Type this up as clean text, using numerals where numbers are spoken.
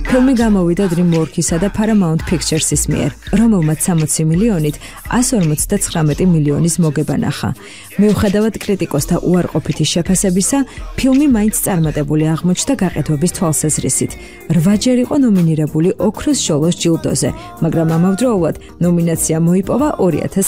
ფილმი გამოვიდა DreamWorks-ისა და Paramount Pictures-ის მიერ, რომელმაც 60 მილიონით 159 მილიონის მოგება ნახა. მიუხედავად კრიტიკოსთა უარყოფითი შეფასებისა, ფილმი მაინც წარმატებული აღმოჩნდა გაყიდვების თვალსაზრისით. 8-ჯერ იყო ნომინირებული ოქროს ჟოლოს ჯილდოზე, მაგრამ ამავდროულად ნომინაცია მოიპოვა 2000